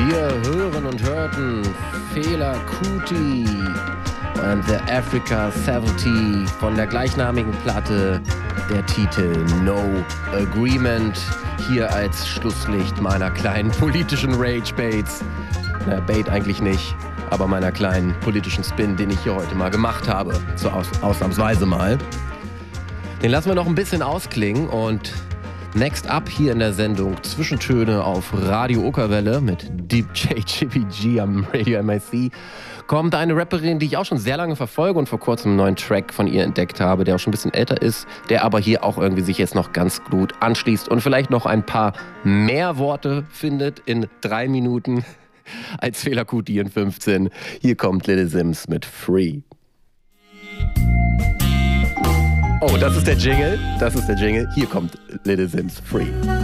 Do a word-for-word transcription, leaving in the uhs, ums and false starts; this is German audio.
Wir hören und hörten Fela Kuti und The Africa siebzig von der gleichnamigen Platte, der Titel No Agreement, hier als Schlusslicht meiner kleinen politischen Rage-Baits. Na, Bait eigentlich nicht, aber meiner kleinen politischen Spin, den ich hier heute mal gemacht habe, so aus, ausnahmsweise mal. Den lassen wir noch ein bisschen ausklingen und next up hier in der Sendung Zwischentöne auf Radio Okerwelle mit Deep J Chippy G am Radio M I C kommt eine Rapperin, die ich auch schon sehr lange verfolge und vor kurzem einen neuen Track von ihr entdeckt habe, der auch schon ein bisschen älter ist, der aber hier auch irgendwie sich jetzt noch ganz gut anschließt und vielleicht noch ein paar mehr Worte findet in drei Minuten als Fela Kuti in fünfzehn. Hier kommt Little Simz mit Free. Oh, das ist der Jingle. Das ist der Jingle. Hier kommt Little Simz Free.